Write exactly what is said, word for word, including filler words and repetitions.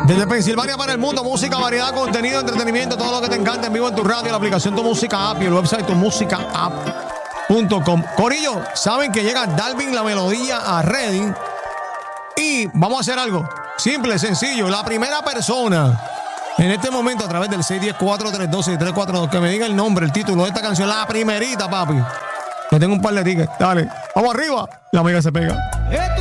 Desde Pensilvania para el mundo, música, variedad, contenido, entretenimiento, todo lo que te encanta en vivo en tu radio, la aplicación Tu Música App y el website tu música app punto com. Corillo, saben que llega Dalvin La Melodía a Reading y vamos a hacer algo simple, sencillo. La primera persona en este momento a través del seis uno cero, cuatro tres dos, seis tres cuatro dos que me diga el nombre, el título de esta canción, la primerita, papi. Que tengo un par de tickets. Dale, vamos arriba. La amiga se pega. Esto